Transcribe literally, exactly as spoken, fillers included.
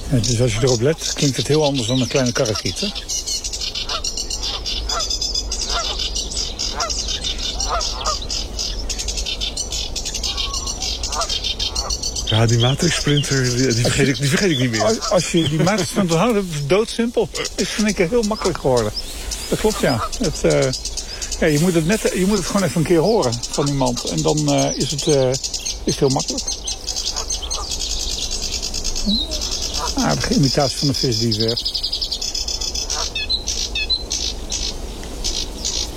Ja, dus als je erop let, klinkt het heel anders dan een kleine karakiet, hè? Ja, die Matrix-sprinter, die, die, vergeet ik, die vergeet ik niet meer. Als, als je die Matrix-sprinter houdt, dat is doodsimpel. Is in één keer heel makkelijk geworden. Dat klopt, ja. Het, uh, ja je, moet het net, je moet het gewoon even een keer horen van iemand. En dan uh, is, het, uh, is het heel makkelijk. Aardige imitatie van een visdief weer.